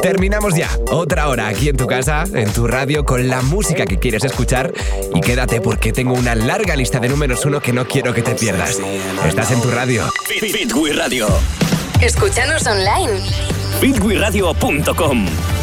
Terminamos ya. Otra hora aquí en tu casa, en tu radio, con la música que quieres escuchar. Y quédate porque tengo una larga lista de números 1 que no quiero que te pierdas. Estás en tu radio. Beat We Radio. Escúchanos online. beatweradio.com